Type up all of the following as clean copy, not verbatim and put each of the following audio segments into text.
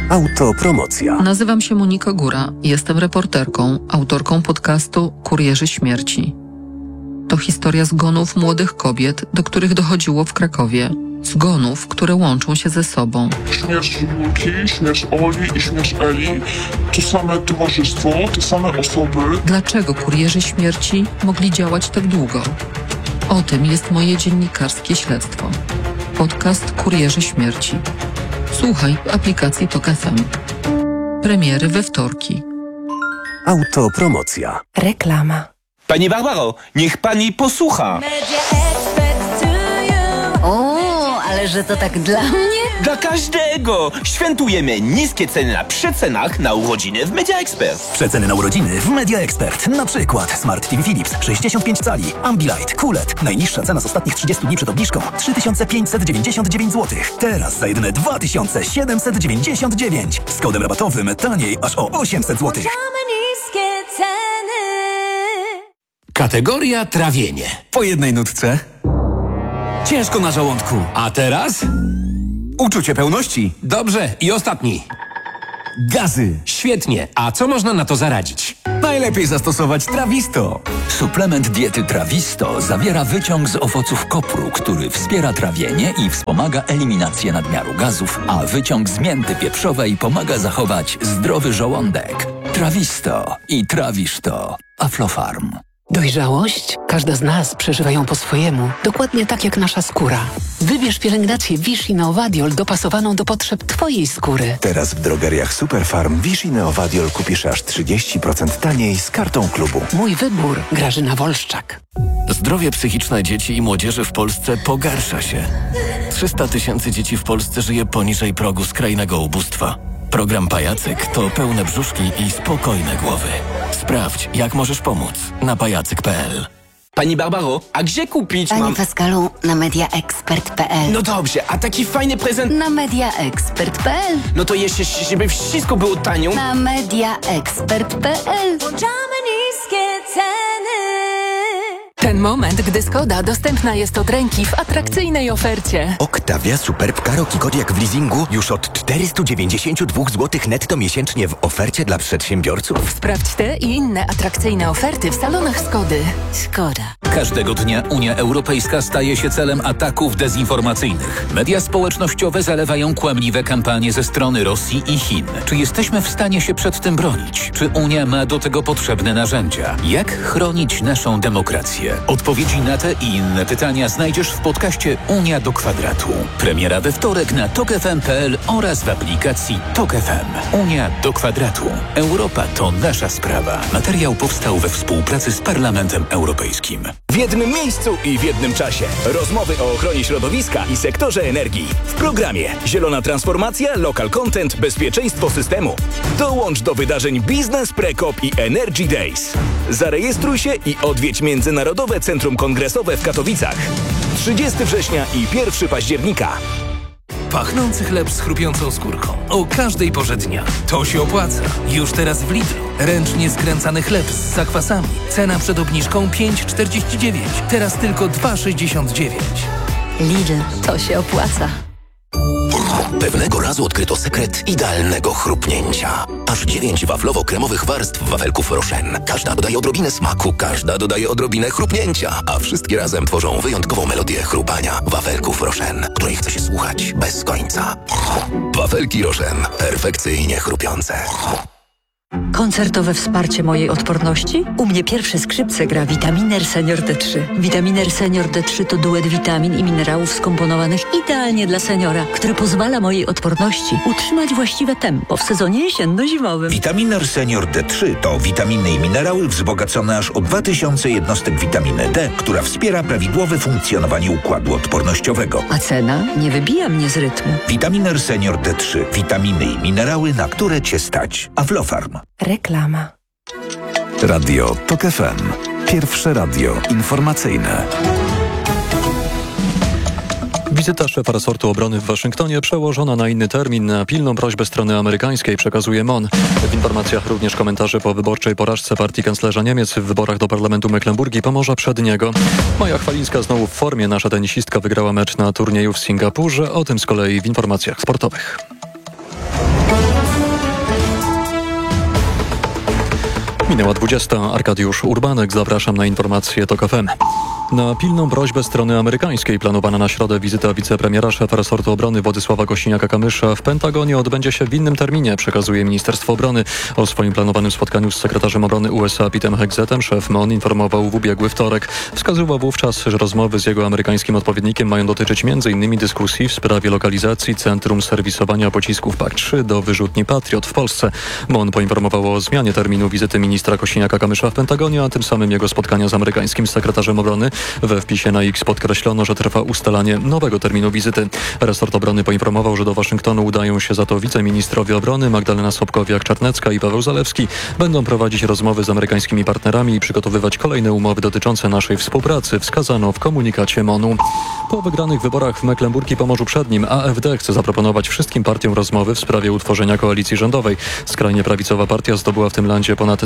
Autopromocja. Nazywam się Monika Góra. Jestem reporterką, autorką podcastu Kurierzy Śmierci. To historia zgonów młodych kobiet, do których dochodziło w Krakowie. Zgonów, które łączą się ze sobą. Śmierć Julki, śmierć Oli i śmierć Eli to same towarzystwo, te same osoby. Dlaczego kurierzy śmierci mogli działać tak długo? O tym jest moje dziennikarskie śledztwo. Podcast Kurierzy Śmierci. Słuchaj w aplikacji TOK FM. Premiery we wtorki. Autopromocja. Reklama. Pani Barbaro, niech pani posłucha. O, ale że to tak dla mnie? Dla każdego! Świętujemy niskie ceny na przecenach na urodziny w Media Expert. Przeceny na urodziny w Media Expert. Na przykład Smart TV Philips 65 cali, Ambilight, QLED. Najniższa cena z ostatnich 30 dni przed obniżką 3599 zł. Teraz za jedyne 2799. Z kodem rabatowym taniej aż o 800 zł. Kategoria trawienie. Po jednej nutce. Ciężko na żołądku. A teraz? Uczucie pełności. Dobrze. I ostatni. Gazy. Świetnie. A co można na to zaradzić? Najlepiej zastosować Trawisto. Suplement diety Trawisto zawiera wyciąg z owoców kopru, który wspiera trawienie i wspomaga eliminację nadmiaru gazów, a wyciąg z mięty pieprzowej pomaga zachować zdrowy żołądek. Trawisto i trawisz to. Aflofarm. Dojrzałość? Każda z nas przeżywa ją po swojemu, dokładnie tak jak nasza skóra. Wybierz pielęgnację Vichy Neovadiol dopasowaną do potrzeb Twojej skóry. Teraz w drogeriach Superfarm Vichy Neovadiol kupisz aż 30% taniej z kartą klubu. Mój wybór. Grażyna Wolszczak. Zdrowie psychiczne dzieci i młodzieży w Polsce pogarsza się. 300 000 dzieci w Polsce żyje poniżej progu skrajnego ubóstwa. Program Pajacyk to pełne brzuszki i spokojne głowy. Sprawdź, jak możesz pomóc na pajacyk.pl. Pani Barbaro, a gdzie kupić Panie Pascalu, na mediaexpert.pl. No dobrze, a taki fajny prezent... Na mediaexpert.pl. No to jeszcze, żeby wszystko było tanio. Na mediaexpert.pl. Włączamy niskie ceny. Ten moment, gdy Skoda dostępna jest od ręki w atrakcyjnej ofercie. Octavia Superb Karoq i Kodiaq w leasingu już od 492 zł netto miesięcznie w ofercie dla przedsiębiorców. Sprawdź te i inne atrakcyjne oferty w salonach Skody. Skoda. Każdego dnia Unia Europejska staje się celem ataków dezinformacyjnych. Media społecznościowe zalewają kłamliwe kampanie ze strony Rosji i Chin. Czy jesteśmy w stanie się przed tym bronić? Czy Unia ma do tego potrzebne narzędzia? Jak chronić naszą demokrację? Odpowiedzi na te i inne pytania znajdziesz w podcaście Unia do kwadratu. Premiera we wtorek na tokfm.pl oraz w aplikacji TOK FM. Unia do kwadratu. Europa to nasza sprawa. Materiał powstał we współpracy z Parlamentem Europejskim. W jednym miejscu i w jednym czasie. Rozmowy o ochronie środowiska i sektorze energii. W programie Zielona Transformacja, Local Content, Bezpieczeństwo Systemu. Dołącz do wydarzeń Business Precop i Energy Days. Zarejestruj się i odwiedź Międzynarodowe Centrum Kongresowe w Katowicach. 30 września i 1 października. Pachnący chleb z chrupiącą skórką. O każdej porze dnia. To się opłaca. Już teraz w Lidlu. Ręcznie skręcany chleb z zakwasami. Cena przed obniżką 5,49. Teraz tylko 2,69. Lidl. To się opłaca. Pewnego razu odkryto sekret idealnego chrupnięcia. Aż 9 waflowo-kremowych warstw wafelków Rochen. Każda dodaje odrobinę smaku, każda dodaje odrobinę chrupnięcia, a wszystkie razem tworzą wyjątkową melodię chrupania wafelków Rochen, której chce się słuchać bez końca. Wafelki Rochen. Perfekcyjnie chrupiące. Koncertowe wsparcie mojej odporności? U mnie pierwsze skrzypce gra Vitaminer Senior D3. Vitaminer Senior D3 to duet witamin i minerałów skomponowanych idealnie dla seniora, który pozwala mojej odporności utrzymać właściwe tempo w sezonie jesienno-zimowym. Vitaminer Senior D3 to witaminy i minerały wzbogacone aż o 2000 jednostek witaminy D, która wspiera prawidłowe funkcjonowanie układu odpornościowego. A cena nie wybija mnie z rytmu. Vitaminer Senior D3. Witaminy i minerały, na które Cię stać. Aflofarm. Reklama. Radio TOK FM. Pierwsze radio informacyjne. Wizyta szefa resortu obrony w Waszyngtonie przełożona na inny termin na pilną prośbę strony amerykańskiej, przekazuje MON. W informacjach również komentarze po wyborczej porażce partii kanclerza Niemiec w wyborach do Parlamentu Mecklenburgii Pomorza Przedniego. Maja Chwalińska znowu w formie. Nasza tenisistka wygrała mecz na turnieju w Singapurze. O tym z kolei w informacjach sportowych. Minęła 20. Arkadiusz Urbanek. Zapraszam na informacje TOK FM. Na pilną prośbę strony amerykańskiej planowana na środę wizyta wicepremiera, szefa resortu obrony Władysława Kosiniaka-Kamysza w Pentagonie odbędzie się w innym terminie, przekazuje Ministerstwo Obrony. O swoim planowanym spotkaniu z sekretarzem obrony USA Petem Hegzetem szef MON informował w ubiegły wtorek. Wskazywał wówczas, że rozmowy z jego amerykańskim odpowiednikiem mają dotyczyć m.in. dyskusji w sprawie lokalizacji centrum serwisowania pocisków PAK-3 do wyrzutni Patriot w Polsce. MON poinformowało o zmianie terminu wizyty ministra Kosiniaka-Kamysza w Pentagonie, a tym samym jego spotkania z amerykańskim sekretarzem obrony. We wpisie na X podkreślono, że trwa ustalanie nowego terminu wizyty. Resort obrony poinformował, że do Waszyngtonu udają się za to wiceministrowie obrony Magdalena Sobkowiak-Czarnecka i Paweł Zalewski. Będą prowadzić rozmowy z amerykańskimi partnerami i przygotowywać kolejne umowy dotyczące naszej współpracy, wskazano w komunikacie MON-u. Po wygranych wyborach w Mecklenburgii i Pomorzu Przednim AfD chce zaproponować wszystkim partiom rozmowy w sprawie utworzenia koalicji rządowej. Skrajnie prawicowa partia zdobyła w tym landzie ponad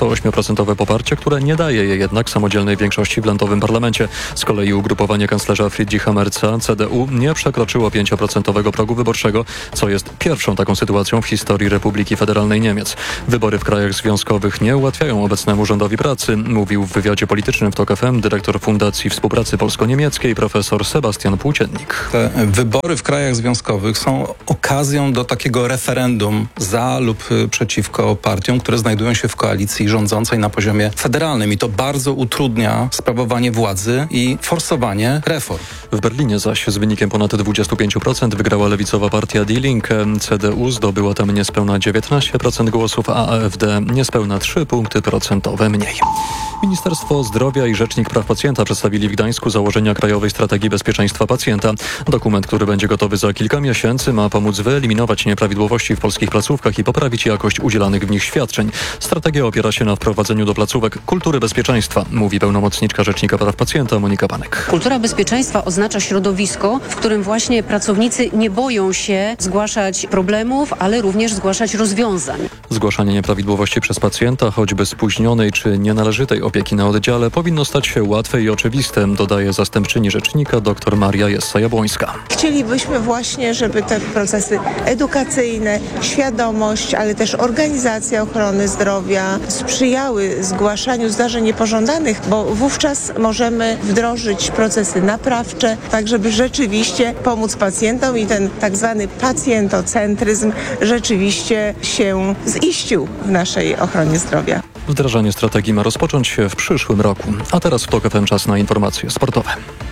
38% poparcie, które nie daje jej jednak samodzielnej większości w landowym parlamencie. Z kolei ugrupowanie kanclerza Friedricha Merza, CDU, nie przekroczyło 5% progu wyborczego, co jest pierwszą taką sytuacją w historii Republiki Federalnej Niemiec. Wybory w krajach związkowych nie ułatwiają obecnemu rządowi pracy, mówił w wywiadzie politycznym w TOK FM dyrektor Fundacji Współpracy Polsko-Niemieckiej profesor Sebastian Płóciennik. Te wybory w krajach związkowych są okazją do takiego referendum za lub przeciwko partiom, które znajdują się w koalicji rządzącej na poziomie federalnym i to bardzo utrudnia sprawowanie władzy i forsowanie reform. W Berlinie zaś z wynikiem ponad 25% wygrała lewicowa partia Die Linke. CDU zdobyła tam niespełna 19% głosów, a AfD niespełna 3 punkty procentowe mniej. Ministerstwo Zdrowia i Rzecznik Praw Pacjenta przedstawili w Gdańsku założenia Krajowej Strategii Bezpieczeństwa Pacjenta. Dokument, który będzie gotowy za kilka miesięcy, ma pomóc wyeliminować nieprawidłowości w polskich placówkach i poprawić jakość udzielanych w nich świadczeń. Strategia opiera się na wprowadzeniu do placówek kultury bezpieczeństwa, mówi pełnomocniczka Rzecznika Praw Pacjenta Monika Panek. Kultura bezpieczeństwa oznacza środowisko, w którym właśnie pracownicy nie boją się zgłaszać problemów, ale również zgłaszać rozwiązań. Zgłaszanie nieprawidłowości przez pacjenta, choćby spóźnionej czy nienależytej opieki na oddziale, powinno stać się łatwe i oczywiste, dodaje zastępczyni rzecznika dr Maria Jessa-Jabłońska. Chcielibyśmy właśnie, żeby te procesy edukacyjne, świadomość, ale też organizacja ochrony zdrowia sprzyjały zgłaszaniu zdarzeń niepożądanych, bo wówczas możemy wdrożyć procesy naprawcze, tak żeby rzeczywiście pomóc pacjentom i ten tak zwany pacjentocentryzm rzeczywiście się ziścił w naszej ochronie zdrowia. Wdrażanie strategii ma rozpocząć się w przyszłym roku. A teraz w TOK FM czas na informacje sportowe.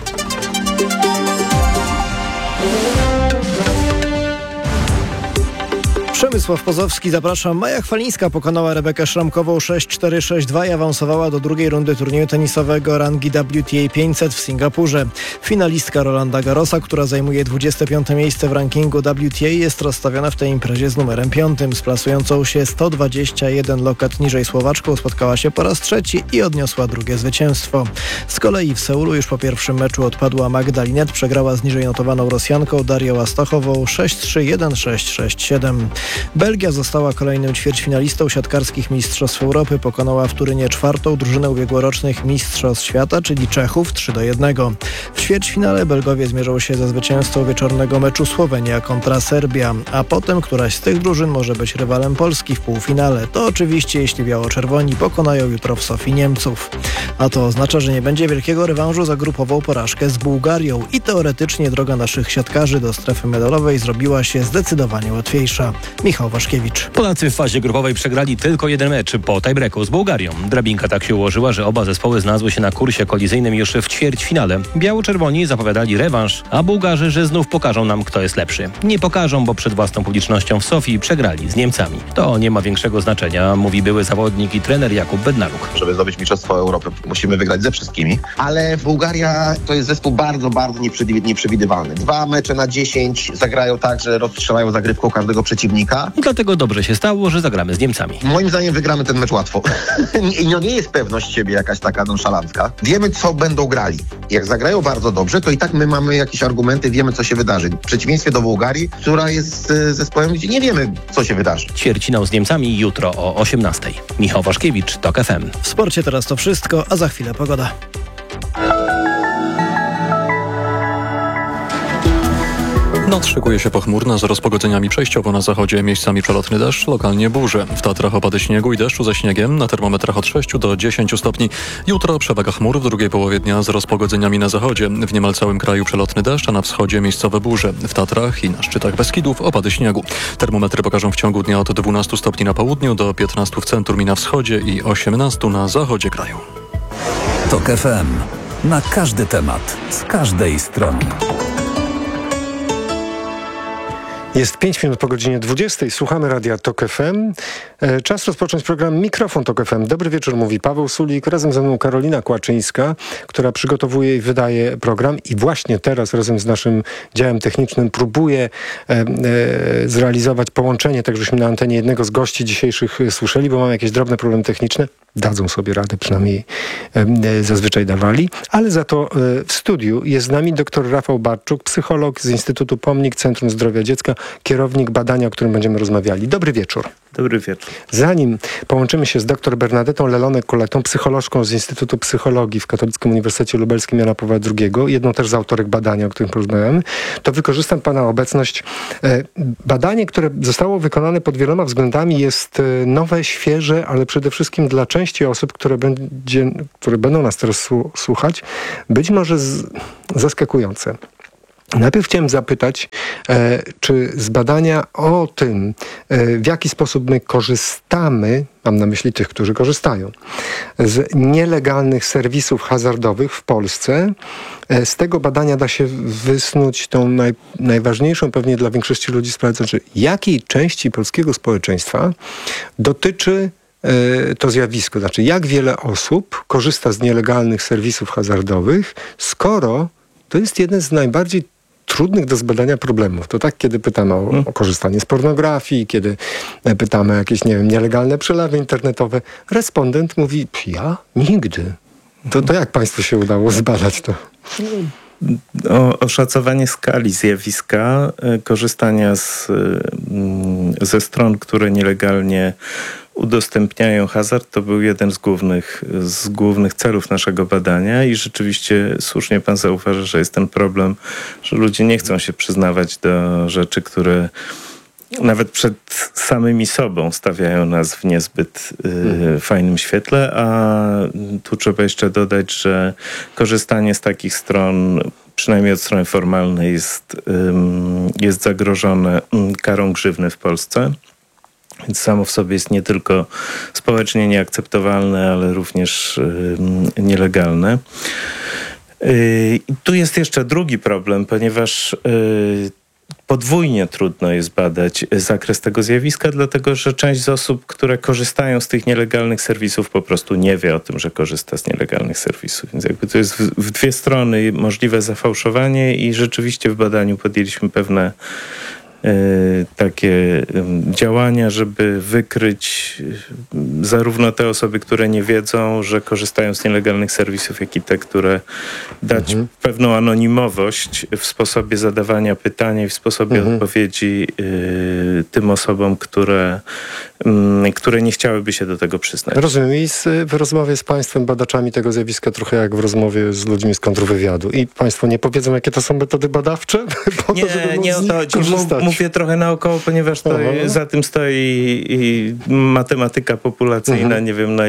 Przemysław Pozowski, zapraszam. Maja Chwalińska pokonała Rebekę Szramkową 6-4, 6-2 i awansowała do drugiej rundy turnieju tenisowego rangi WTA 500 w Singapurze. Finalistka Rolanda Garrosa, która zajmuje 25. miejsce w rankingu WTA, jest rozstawiona w tej imprezie z numerem 5. Z plasującą się 121 lokat niżej Słowaczką spotkała się po raz trzeci i odniosła drugie zwycięstwo. Z kolei w Seulu już po pierwszym meczu odpadła Magda Linette, przegrała z niżej notowaną Rosjanką Darią Astachową 6-3, 1-6, 6-7. Belgia została kolejnym ćwierćfinalistą siatkarskich Mistrzostw Europy. Pokonała w Turynie czwartą drużynę ubiegłorocznych Mistrzostw Świata, czyli Czechów 3-1. W ćwierćfinale Belgowie zmierzą się ze zwycięzcą wieczornego meczu Słowenia kontra Serbia, a potem któraś z tych drużyn może być rywalem Polski w półfinale. To oczywiście jeśli biało-czerwoni pokonają jutro w Sofii Niemców. A to oznacza, że nie będzie wielkiego rewanżu za grupową porażkę z Bułgarią i teoretycznie droga naszych siatkarzy do strefy medalowej zrobiła się zdecydowanie łatwiejsza. Michał Waszkiewicz. Polacy w fazie grupowej przegrali tylko jeden mecz po tiebreaku z Bułgarią. Drabinka tak się ułożyła, że oba zespoły znalazły się na kursie kolizyjnym już w ćwierćfinale. Biało-czerwoni zapowiadali rewanż, a Bułgarzy, że znów pokażą nam, kto jest lepszy. Nie pokażą, bo przed własną publicznością w Sofii przegrali z Niemcami. To nie ma większego znaczenia, mówi były zawodnik i trener Jakub Bednaruk. Żeby zdobyć Mistrzostwo Europy, musimy wygrać ze wszystkimi, ale Bułgaria to jest zespół bardzo, bardzo nieprzewidywalny. 2 mecze na 10 zagrają tak, że rozstrzelają zagrywką każdego przeciwnika. I dlatego dobrze się stało, że zagramy z Niemcami. Moim zdaniem wygramy ten mecz łatwo. I nie jest pewność siebie jakaś taka nonszalancka. Wiemy, co będą grali. Jak zagrają bardzo dobrze, to i tak my mamy jakieś argumenty, wiemy, co się wydarzy. W przeciwieństwie do Bułgarii, która jest zespołem, gdzie nie wiemy, co się wydarzy. Ćwierćfinał z Niemcami jutro o 18:00. Michał Waszkiewicz, TOK FM. W sporcie teraz to wszystko, a za chwilę pogoda. Noc szykuje się pochmurna z rozpogodzeniami przejściowo na zachodzie, miejscami przelotny deszcz, lokalnie burze. W Tatrach opady śniegu i deszczu ze śniegiem, na termometrach od 6 do 10 stopni. Jutro przewaga chmur w drugiej połowie dnia z rozpogodzeniami na zachodzie. W niemal całym kraju przelotny deszcz, a na wschodzie miejscowe burze. W Tatrach i na szczytach Beskidów opady śniegu. Termometry pokażą w ciągu dnia od 12 stopni na południu do 15 w centrum i na wschodzie i 18 na zachodzie kraju. TOK FM. Na każdy temat, z każdej strony. Jest 5 minut po godzinie 20. Słuchamy Radia TOK FM. Czas rozpocząć program Mikrofon TOK FM. Dobry wieczór, mówi Paweł Sulik. Razem ze mną Karolina Kłaczyńska, która przygotowuje i wydaje program. I właśnie teraz razem z naszym działem technicznym próbuje zrealizować połączenie, tak żebyśmy na antenie jednego z gości dzisiejszych słyszeli, bo mamy jakieś drobne problemy techniczne. Dadzą sobie radę, przynajmniej zazwyczaj dawali. Ale za to w studiu jest z nami dr Rafał Barczuk, psycholog z Instytutu Pomnik Centrum Zdrowia Dziecka, kierownik badania, o którym będziemy rozmawiali. Dobry wieczór. Dobry wieczór. Zanim połączymy się z dr Bernadetą Lelonek-Kuletą, psycholożką z Instytutu Psychologii w Katolickim Uniwersytecie Lubelskim Jana Pawła II, jedną też z autorek badania, o którym porozmawiamy, to wykorzystam pana obecność. Badanie, które zostało wykonane pod wieloma względami, jest nowe, świeże, ale przede wszystkim dla części osób, które będą nas teraz słuchać, być może zaskakujące. Najpierw chciałem zapytać, czy z badania o tym, w jaki sposób my korzystamy, mam na myśli tych, którzy korzystają, z nielegalnych serwisów hazardowych w Polsce, z tego badania da się wysnuć tą najważniejszą pewnie dla większości ludzi sprawę, znaczy jakiej części polskiego społeczeństwa dotyczy to zjawisko, znaczy jak wiele osób korzysta z nielegalnych serwisów hazardowych, skoro to jest jeden z najbardziej trudnych do zbadania problemów. To tak, kiedy pytamy o korzystanie z pornografii, kiedy pytamy o jakieś, nie wiem, nielegalne przelewy internetowe, respondent mówi, ja? Nigdy. To jak państwu się udało zbadać to? Oszacowanie skali zjawiska korzystania ze stron, które nielegalnie udostępniają hazard, to był jeden z głównych celów naszego badania i rzeczywiście słusznie pan zauważa, że jest ten problem, że ludzie nie chcą się przyznawać do rzeczy, które nawet przed samymi sobą stawiają nas w niezbyt fajnym świetle, a tu trzeba jeszcze dodać, że korzystanie z takich stron, przynajmniej od strony formalnej, jest zagrożone karą grzywny w Polsce. Więc samo w sobie jest nie tylko społecznie nieakceptowalne, ale również nielegalne. Tu jest jeszcze drugi problem, ponieważ podwójnie trudno jest badać zakres tego zjawiska, dlatego że część z osób, które korzystają z tych nielegalnych serwisów, po prostu nie wie o tym, że korzysta z nielegalnych serwisów. Więc jakby to jest w dwie strony możliwe zafałszowanie i rzeczywiście w badaniu podjęliśmy pewne takie działania, żeby wykryć zarówno te osoby, które nie wiedzą, że korzystają z nielegalnych serwisów, jak i te, które dać pewną anonimowość w sposobie zadawania pytania i w sposobie odpowiedzi tym osobom, które nie chciałyby się do tego przyznać. Rozumiem. I w rozmowie z państwem badaczami tego zjawiska trochę jak w rozmowie z ludźmi z kontrwywiadu. I państwo nie powiedzą, jakie to są metody badawcze? Nie o to chodzi. Mówię trochę naokoło, ponieważ za tym stoi matematyka populacyjna. Nie wiem, na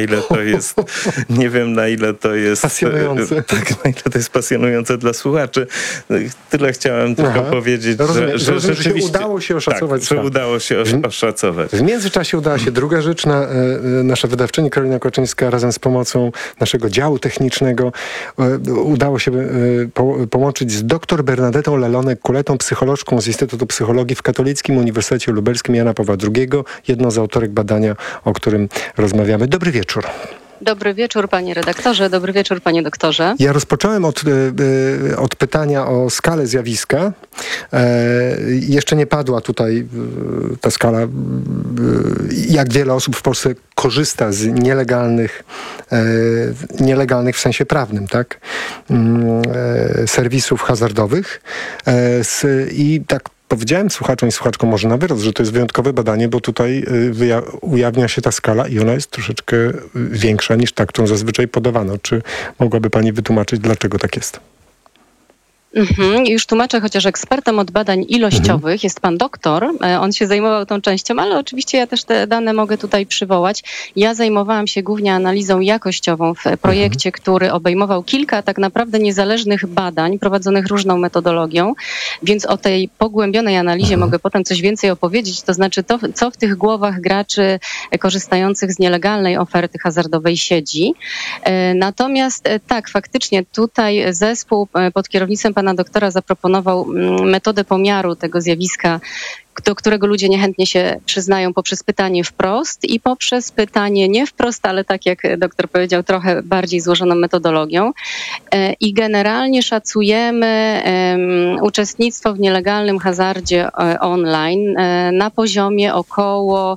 ile to jest pasjonujące. Tak, na ile to jest pasjonujące dla słuchaczy. Tyle chciałem tylko powiedzieć, że rzeczywiście udało się oszacować. Tak, że udało się oszacować. W międzyczasie udała się druga rzecz. Nasza wydawczyni Karolina Kłaczyńska razem z pomocą naszego działu technicznego udało się połączyć z dr Bernadetą Lelonek-Kuletą, psycholożką z Instytutu Psychologii w Katolickim Uniwersytecie Lubelskim Jana Pawła II, jedną z autorek badania, o którym rozmawiamy. Dobry wieczór. Dobry wieczór, panie redaktorze. Dobry wieczór, panie doktorze. Ja rozpocząłem od pytania o skalę zjawiska. Jeszcze nie padła tutaj ta skala, jak wiele osób w Polsce korzysta z nielegalnych w sensie prawnym, tak? Serwisów hazardowych. I tak powiedziałem słuchaczom i słuchaczkom może na wyrost, że to jest wyjątkowe badanie, bo tutaj ujawnia się ta skala i ona jest troszeczkę większa niż ta, którą zazwyczaj podawano. Czy mogłaby pani wytłumaczyć, dlaczego tak jest? Już tłumaczę, chociaż ekspertem od badań ilościowych jest pan doktor. On się zajmował tą częścią, ale oczywiście ja też te dane mogę tutaj przywołać. Ja zajmowałam się głównie analizą jakościową w projekcie, który obejmował kilka tak naprawdę niezależnych badań prowadzonych różną metodologią, więc o tej pogłębionej analizie mogę potem coś więcej opowiedzieć, to znaczy to, co w tych głowach graczy korzystających z nielegalnej oferty hazardowej siedzi. Natomiast tak, faktycznie tutaj zespół pod kierownictwem pana doktora zaproponował metodę pomiaru tego zjawiska, do którego ludzie niechętnie się przyznają poprzez pytanie wprost i poprzez pytanie nie wprost, ale tak jak doktor powiedział, trochę bardziej złożoną metodologią. I generalnie szacujemy uczestnictwo w nielegalnym hazardzie online na poziomie około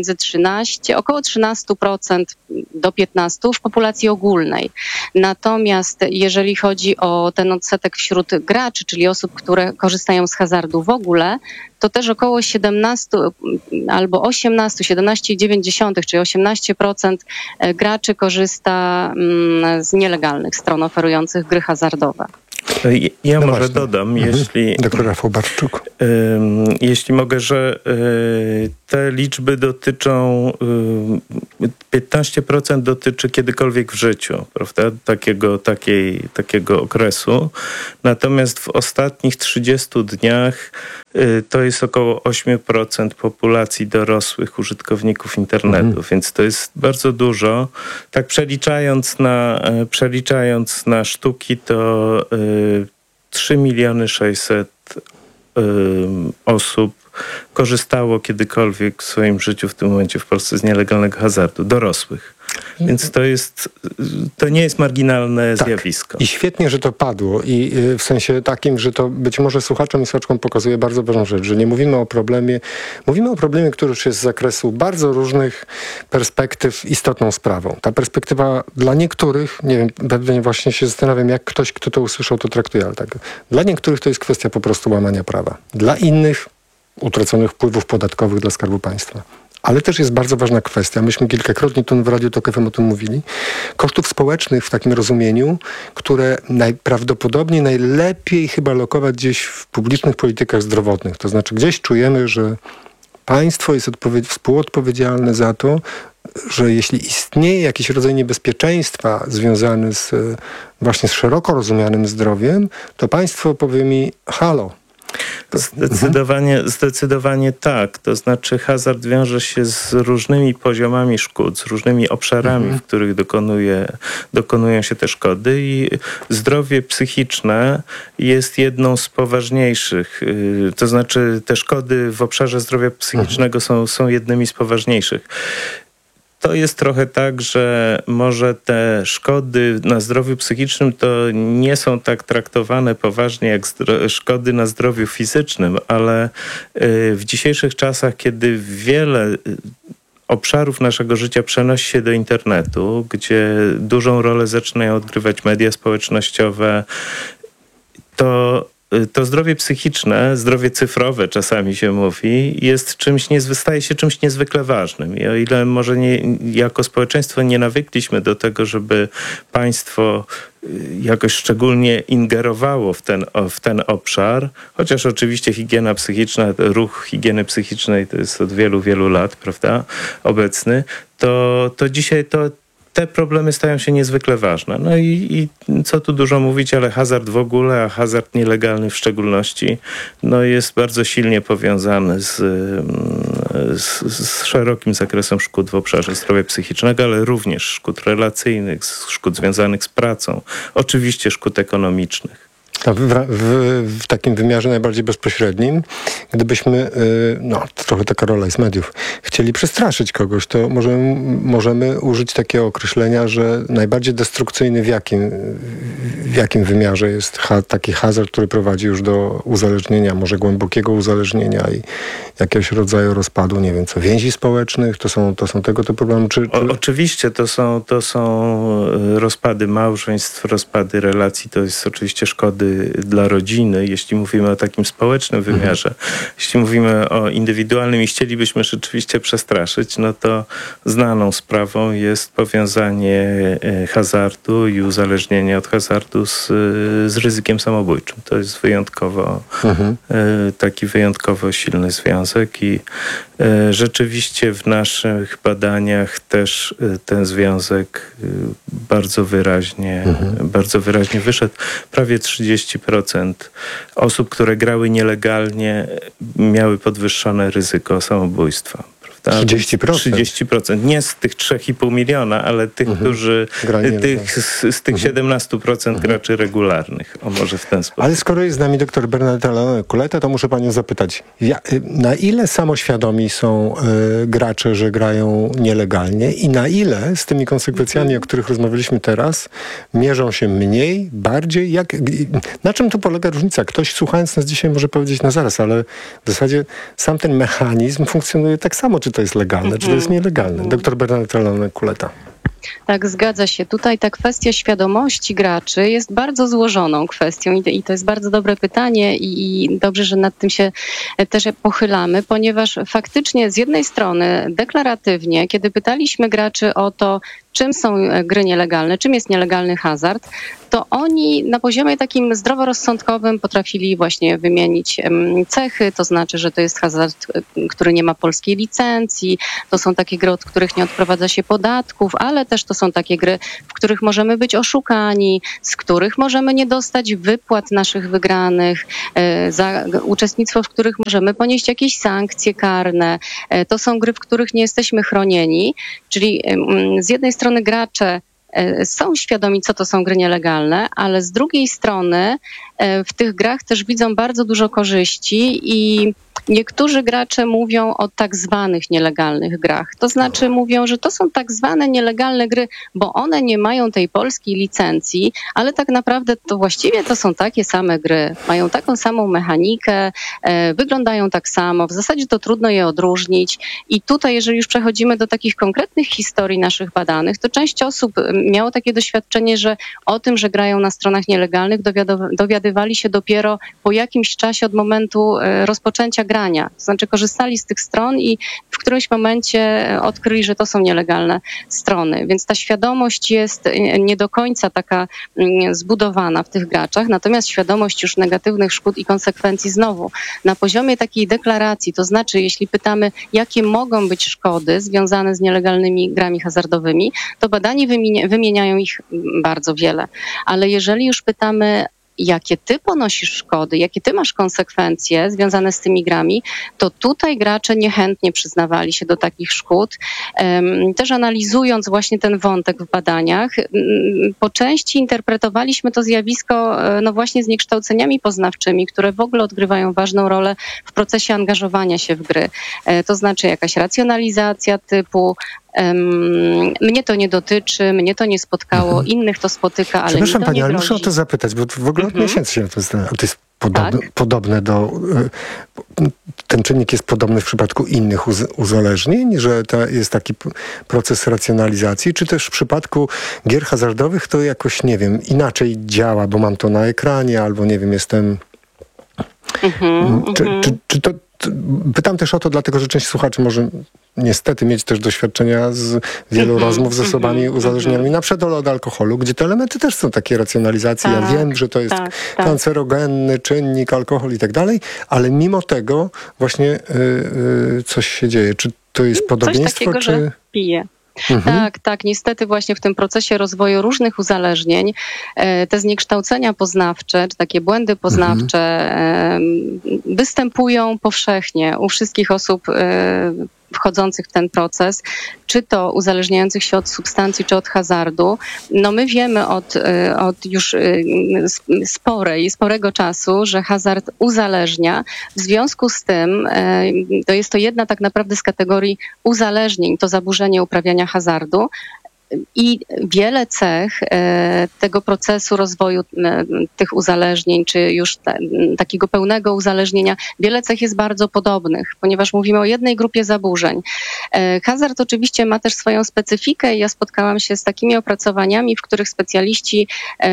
13% do 15% w populacji ogólnej. Natomiast jeżeli chodzi o ten odsetek wśród graczy, czyli osób, które korzystają z hazardu w ogóle, to też około 17 albo 17,9, czyli 18% graczy korzysta z nielegalnych stron oferujących gry hazardowe. Ja może dodam, Doktor Rafał Bartczuk. Jeśli mogę, że te liczby dotyczą, 15% dotyczy kiedykolwiek w życiu, prawda? Takiego okresu. Natomiast w ostatnich 30 dniach to jest około 8% populacji dorosłych użytkowników internetu, więc to jest bardzo dużo. Tak przeliczając na sztuki, to 3 600 000 osób korzystało kiedykolwiek w swoim życiu w tym momencie w Polsce z nielegalnego hazardu, dorosłych. Więc to nie jest marginalne zjawisko. I świetnie, że to padło i w sensie takim, że to być może słuchaczom i słuchaczkom pokazuje bardzo ważną rzecz, że nie mówimy o problemie, który już jest z zakresu bardzo różnych perspektyw istotną sprawą. Ta perspektywa dla niektórych, nie wiem, pewnie właśnie się zastanawiam, jak ktoś, kto to usłyszał, to traktuje, ale tak. Dla niektórych to jest kwestia po prostu łamania prawa. Dla innych utraconych wpływów podatkowych dla Skarbu Państwa. Ale też jest bardzo ważna kwestia, myśmy kilkakrotnie tu w Radiu Tok FM o tym mówili, kosztów społecznych w takim rozumieniu, które najprawdopodobniej najlepiej chyba lokować gdzieś w publicznych politykach zdrowotnych. To znaczy gdzieś czujemy, że państwo jest współodpowiedzialne za to, że jeśli istnieje jakiś rodzaj niebezpieczeństwa związany właśnie z szeroko rozumianym zdrowiem, to państwo powie mi, halo. Zdecydowanie tak. To znaczy hazard wiąże się z różnymi poziomami szkód, z różnymi obszarami, w których dokonują się te szkody i zdrowie psychiczne jest jedną z poważniejszych. To znaczy te szkody w obszarze zdrowia psychicznego są jednymi z poważniejszych. To jest trochę tak, że może te szkody na zdrowiu psychicznym to nie są tak traktowane poważnie jak szkody na zdrowiu fizycznym, ale w dzisiejszych czasach, kiedy wiele obszarów naszego życia przenosi się do internetu, gdzie dużą rolę zaczynają odgrywać media społecznościowe, to zdrowie psychiczne, zdrowie cyfrowe czasami się mówi, staje się czymś niezwykle ważnym. I o ile może jako społeczeństwo nie nawykliśmy do tego, żeby państwo jakoś szczególnie ingerowało w ten obszar, chociaż oczywiście higiena psychiczna, ruch higieny psychicznej to jest od wielu, wielu lat, prawda, obecny, to dzisiaj te problemy stają się niezwykle ważne. No i co tu dużo mówić, ale hazard w ogóle, a hazard nielegalny w szczególności, jest bardzo silnie powiązany z szerokim zakresem szkód w obszarze zdrowia psychicznego, ale również szkód relacyjnych, szkód związanych z pracą, oczywiście szkód ekonomicznych. W takim wymiarze najbardziej bezpośrednim, gdybyśmy, trochę taka rola jest mediów, chcieli przestraszyć kogoś, to możemy użyć takiego określenia, że najbardziej destrukcyjny w jakim wymiarze jest taki hazard, który prowadzi już do uzależnienia, może głębokiego uzależnienia i jakiegoś rodzaju rozpadu, nie wiem co, więzi społecznych, to są tego typu problemy? Oczywiście to są rozpady małżeństw, rozpady relacji, to jest oczywiście szkody szkody dla rodziny, jeśli mówimy o takim społecznym wymiarze, jeśli mówimy o indywidualnym i chcielibyśmy rzeczywiście przestraszyć, no to znaną sprawą jest powiązanie hazardu i uzależnienia od hazardu z ryzykiem samobójczym. To jest taki wyjątkowo silny związek i rzeczywiście w naszych badaniach też ten związek bardzo wyraźnie wyszedł. Prawie 30% osób, które grały nielegalnie, miały podwyższone ryzyko samobójstwa. 30%? 30%. Nie z tych 3,5 miliona, ale tych, którzy z tych 17% graczy regularnych. O, może w ten sposób. Ale skoro jest z nami dr Bernadetta Kuleta, to muszę panią zapytać, na ile samoświadomi są gracze, że grają nielegalnie i na ile z tymi konsekwencjami, o których rozmawialiśmy teraz, mierzą się mniej, bardziej? Na czym tu polega różnica? Ktoś słuchając nas dzisiaj może powiedzieć na zaraz, ale w zasadzie sam ten mechanizm funkcjonuje tak samo. Czy to jest legalne, czy to jest nielegalne? Doktor Bernadetta Kuleta. Tak, zgadza się. Tutaj ta kwestia świadomości graczy jest bardzo złożoną kwestią i to jest bardzo dobre pytanie i dobrze, że nad tym się też pochylamy, ponieważ faktycznie z jednej strony deklaratywnie, kiedy pytaliśmy graczy o to, czym są gry nielegalne, czym jest nielegalny hazard, to oni na poziomie takim zdroworozsądkowym potrafili właśnie wymienić cechy, to znaczy, że to jest hazard, który nie ma polskiej licencji, to są takie gry, od których nie odprowadza się podatków, ale też to są takie gry, w których możemy być oszukani, z których możemy nie dostać wypłat naszych wygranych, za uczestnictwo w których możemy ponieść jakieś sankcje karne. To są gry, w których nie jesteśmy chronieni, czyli z jednej strony gracze są świadomi, co to są gry nielegalne, ale z drugiej strony w tych grach też widzą bardzo dużo korzyści i niektórzy gracze mówią o tak zwanych nielegalnych grach. To znaczy mówią, że to są tak zwane nielegalne gry, bo one nie mają tej polskiej licencji, ale tak naprawdę to właściwie to są takie same gry. Mają taką samą mechanikę, wyglądają tak samo. W zasadzie to trudno je odróżnić. I tutaj, jeżeli już przechodzimy do takich konkretnych historii naszych badanych, to część osób miało takie doświadczenie, że o tym, że grają na stronach nielegalnych, dowiadywali się dopiero po jakimś czasie od momentu rozpoczęcia grania. To znaczy korzystali z tych stron i w którymś momencie odkryli, że to są nielegalne strony. Więc ta świadomość jest nie do końca taka zbudowana w tych graczach, natomiast świadomość już negatywnych szkód i konsekwencji znowu na poziomie takiej deklaracji, to znaczy jeśli pytamy, jakie mogą być szkody związane z nielegalnymi grami hazardowymi, to badani wymieniają ich bardzo wiele. Ale jeżeli już pytamy, jakie ty ponosisz szkody, jakie ty masz konsekwencje związane z tymi grami, to tutaj gracze niechętnie przyznawali się do takich szkód. Też analizując właśnie ten wątek w badaniach, po części interpretowaliśmy to zjawisko no właśnie zniekształceniami poznawczymi, które w ogóle odgrywają ważną rolę w procesie angażowania się w gry. To znaczy jakaś racjonalizacja typu mnie to nie dotyczy, mnie to nie spotkało, innych to spotyka, ale przepraszam mi to pani, nie ale grozi. muszę o to zapytać, bo w ogóle od miesięcy się na to zastanawiam. To jest podobne do... Ten czynnik jest podobny w przypadku innych uzależnień, że to jest taki proces racjonalizacji, czy też w przypadku gier hazardowych to jakoś, nie wiem, inaczej działa, bo mam to na ekranie, albo nie wiem, jestem... Czy to... Pytam też o to, dlatego że część słuchaczy może niestety mieć też doświadczenia z wielu rozmów z osobami uzależnionymi, na przykład od alkoholu, gdzie te elementy też są takie racjonalizacji. Ja wiem, że to jest kancerogenny czynnik, alkohol i tak dalej, ale mimo tego właśnie coś się dzieje. Czy to jest podobieństwo? Coś takiego, że pije. Tak. Niestety właśnie w tym procesie rozwoju różnych uzależnień te zniekształcenia poznawcze, czy takie błędy poznawcze występują powszechnie u wszystkich osób wchodzących w ten proces, czy to uzależniających się od substancji, czy od hazardu. No my wiemy od już sporego czasu, że hazard uzależnia. W związku z tym to jest to jedna tak naprawdę z kategorii uzależnień, to zaburzenie uprawiania hazardu. I wiele cech tego procesu rozwoju tych uzależnień, czy już takiego pełnego uzależnienia, wiele cech jest bardzo podobnych, ponieważ mówimy o jednej grupie zaburzeń. Hazard oczywiście ma też swoją specyfikę i ja spotkałam się z takimi opracowaniami, w których specjaliści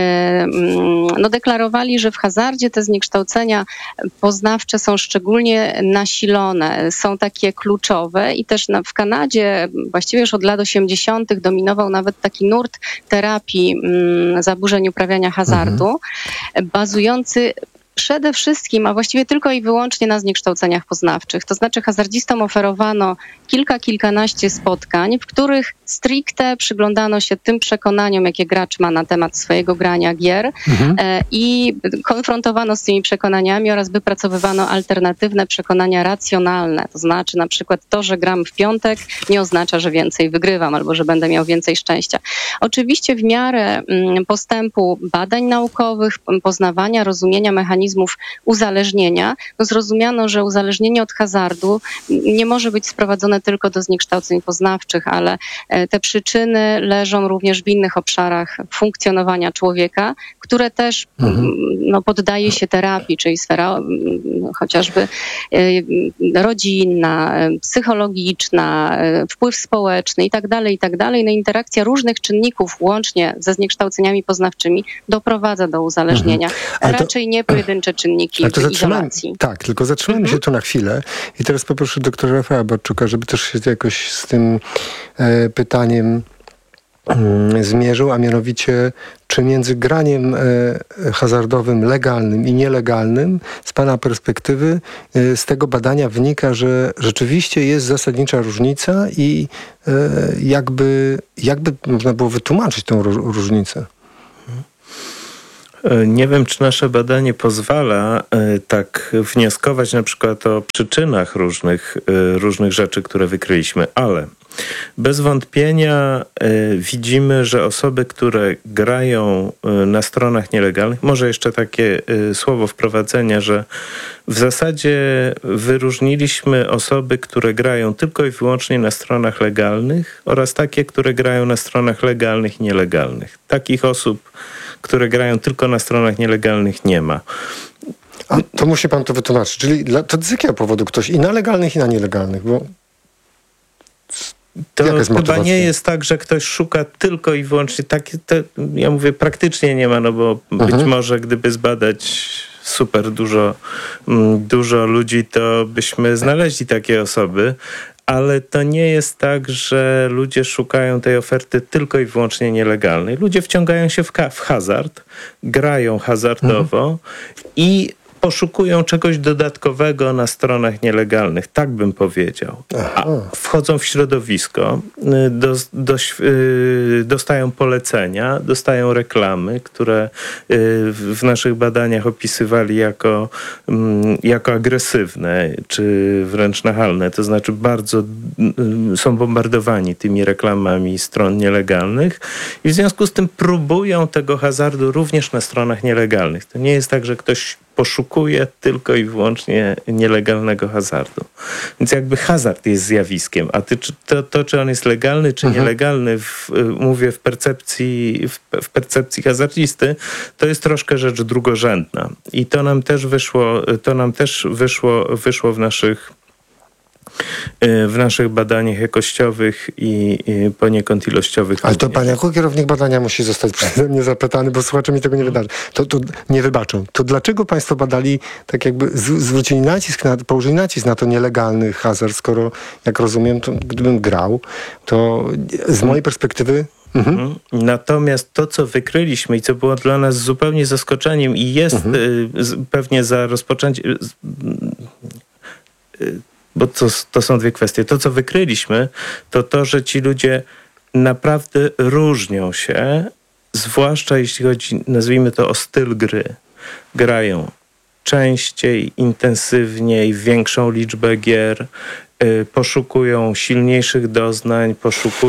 deklarowali, że w hazardzie te zniekształcenia poznawcze są szczególnie nasilone, są takie kluczowe i też w Kanadzie właściwie już od lat 80. dominował nawet taki nurt terapii zaburzeń uprawiania hazardu, bazujący przede wszystkim, a właściwie tylko i wyłącznie na zniekształceniach poznawczych. To znaczy hazardzistom oferowano kilkanaście spotkań, w których stricte przyglądano się tym przekonaniom, jakie gracz ma na temat swojego grania gier i konfrontowano z tymi przekonaniami oraz wypracowywano alternatywne przekonania racjonalne. To znaczy na przykład to, że gram w piątek nie oznacza, że więcej wygrywam albo że będę miał więcej szczęścia. Oczywiście w miarę postępu badań naukowych, poznawania, rozumienia mechanizmów uzależnienia, zrozumiano, że uzależnienie od hazardu nie może być sprowadzone tylko do zniekształceń poznawczych, ale te przyczyny leżą również w innych obszarach funkcjonowania człowieka, które też poddaje się terapii, czyli sfera chociażby rodzinna, psychologiczna, wpływ społeczny i tak dalej. No interakcja różnych czynników łącznie ze zniekształceniami poznawczymi doprowadza do uzależnienia. Raczej nie pojedyncze czynniki w izolacji. Tak, tylko zatrzymajmy się tu na chwilę i teraz poproszę doktora Rafała Bartczuka, żeby też się jakoś z tym pytaniem zmierzył, a mianowicie czy między graniem hazardowym legalnym i nielegalnym z pana perspektywy z tego badania wynika, że rzeczywiście jest zasadnicza różnica i jakby można było wytłumaczyć tę różnicę? Nie wiem, czy nasze badanie pozwala tak wnioskować na przykład o przyczynach różnych rzeczy, które wykryliśmy, ale bez wątpienia widzimy, że osoby, które grają na stronach nielegalnych, może jeszcze takie słowo wprowadzenia, że w zasadzie wyróżniliśmy osoby, które grają tylko i wyłącznie na stronach legalnych oraz takie, które grają na stronach legalnych i nielegalnych. Takich osób, które grają tylko na stronach nielegalnych, nie ma. A to musi pan to wytłumaczyć. Czyli to z jakiego powodu ktoś i na legalnych, i na nielegalnych? Bo to chyba nie jest tak, że ktoś szuka tylko i wyłącznie takie, ja mówię, praktycznie nie ma, no bo być może gdyby zbadać super dużo ludzi, to byśmy znaleźli takie osoby, ale to nie jest tak, że ludzie szukają tej oferty tylko i wyłącznie nielegalnej. Ludzie wciągają się w hazard, grają hazardowo i poszukują czegoś dodatkowego na stronach nielegalnych, tak bym powiedział. A wchodzą w środowisko, dostają polecenia, dostają reklamy, które w naszych badaniach opisywali jako agresywne, czy wręcz nachalne. To znaczy bardzo są bombardowani tymi reklamami stron nielegalnych i w związku z tym próbują tego hazardu również na stronach nielegalnych. To nie jest tak, że ktoś poszukuje tylko i wyłącznie nielegalnego hazardu. Więc jakby hazard jest zjawiskiem, a czy on jest legalny, czy nielegalny, mówię w percepcji hazardzisty, to jest troszkę rzecz drugorzędna. I to nam też wyszło w naszych badaniach jakościowych i poniekąd ilościowych. Ale to pan jako kierownik badania musi zostać przeze mnie zapytany, bo słuchacze mi tego nie wydarzą. To nie wybaczą. To dlaczego państwo badali, tak jakby położyli nacisk na to nielegalny hazard, skoro, jak rozumiem, to gdybym grał, to z mojej perspektywy Natomiast to, co wykryliśmy i co było dla nas zupełnie zaskoczeniem i jest pewnie za rozpoczęcie... Bo to są dwie kwestie. To, co wykryliśmy, to, że ci ludzie naprawdę różnią się, zwłaszcza jeśli chodzi, nazwijmy to, o styl gry. Grają częściej, intensywniej, większą liczbę gier, poszukują silniejszych doznań,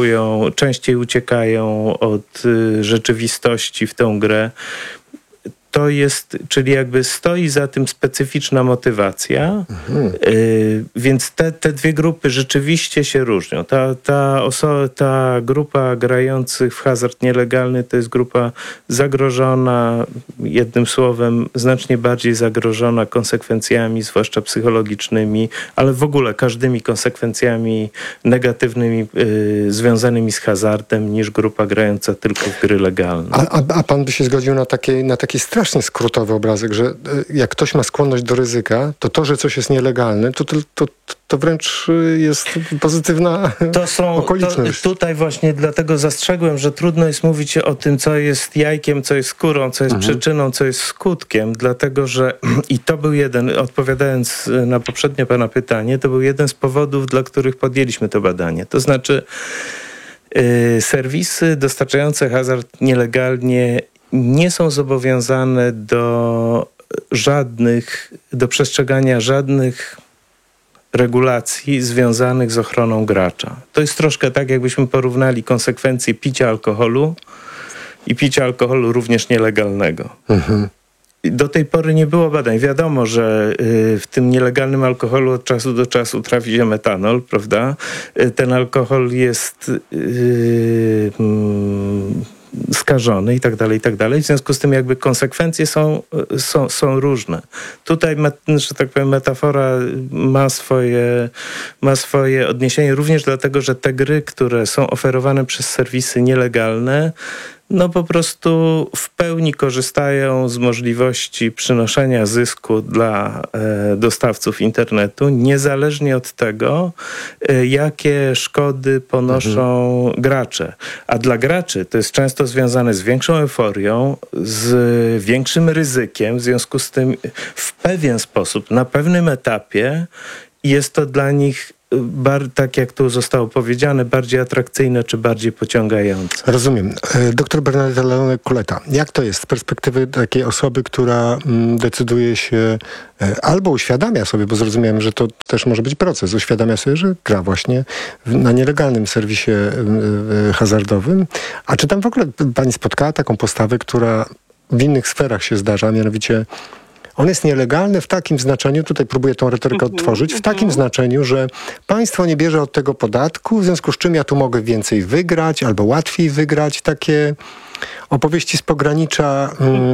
częściej uciekają od rzeczywistości w tę grę. to jest, czyli jakby stoi za tym specyficzna motywacja, więc te dwie grupy rzeczywiście się różnią. Ta grupa grających w hazard nielegalny to jest grupa zagrożona, jednym słowem znacznie bardziej zagrożona konsekwencjami, zwłaszcza psychologicznymi, ale w ogóle każdymi konsekwencjami negatywnymi związanymi z hazardem niż grupa grająca tylko w gry legalne. A pan by się zgodził na taki strasznie skrótowy obrazek, że jak ktoś ma skłonność do ryzyka, to, że coś jest nielegalne, to wręcz jest pozytywna okoliczność. Tutaj właśnie dlatego zastrzegłem, że trudno jest mówić o tym, co jest jajkiem, co jest skórą, co jest przyczyną, co jest skutkiem, dlatego że i to był odpowiadając na poprzednie pana pytanie, to był jeden z powodów, dla których podjęliśmy to badanie. To znaczy serwisy dostarczające hazard nielegalnie nie są zobowiązane do przestrzegania żadnych regulacji związanych z ochroną gracza. To jest troszkę tak, jakbyśmy porównali konsekwencje picia alkoholu i picia alkoholu również nielegalnego. Do tej pory nie było badań. Wiadomo, że w tym nielegalnym alkoholu od czasu do czasu trafi się metanol, prawda? Ten alkohol jest skażony i tak dalej. W związku z tym jakby konsekwencje są różne. Tutaj, że tak powiem, metafora ma swoje odniesienie również dlatego, że te gry, które są oferowane przez serwisy nielegalne, po prostu w pełni korzystają z możliwości przynoszenia zysku dla dostawców internetu, niezależnie od tego, jakie szkody ponoszą gracze. A dla graczy to jest często związane z większą euforią, z większym ryzykiem, w związku z tym w pewien sposób, na pewnym etapie jest to dla nich tak jak tu zostało powiedziane, bardziej atrakcyjne czy bardziej pociągające. Rozumiem. Doktor Bernadetta Lelonek-Kuleta, jak to jest z perspektywy takiej osoby, która decyduje się albo uświadamia sobie, bo zrozumiałem, że to też może być proces, uświadamia sobie, że gra właśnie na nielegalnym serwisie hazardowym. A czy tam w ogóle pani spotkała taką postawę, która w innych sferach się zdarza, mianowicie on jest nielegalny w takim znaczeniu, tutaj próbuję tą retorykę odtworzyć, w takim znaczeniu, że państwo nie bierze od tego podatku, w związku z czym ja tu mogę więcej wygrać albo łatwiej wygrać. Takie opowieści z pogranicza